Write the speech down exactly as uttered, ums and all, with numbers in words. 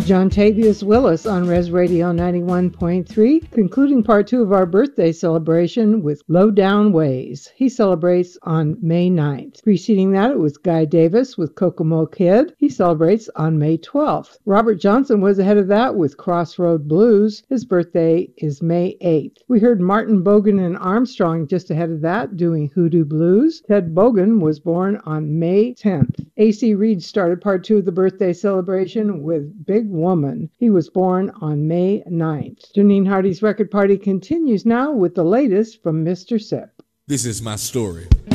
John Tavius Willis on Res Radio ninety-one point three, concluding part two of our birthday celebration with Low Down Ways. He celebrates on May ninth. Preceding that, it was Guy Davis with Kokomo Kid. He celebrates on May twelfth. Robert Johnson was ahead of that with Crossroad Blues. His birthday is May eighth. We heard Martin Bogan and Armstrong just ahead of that doing Hoodoo Blues. Ted Bogan was born on May tenth. A C Reed started part two of the birthday celebration with Big Woman. He was born on May ninth. Janine Hardy's record party continues now with the latest from Mister Sip. This is my story.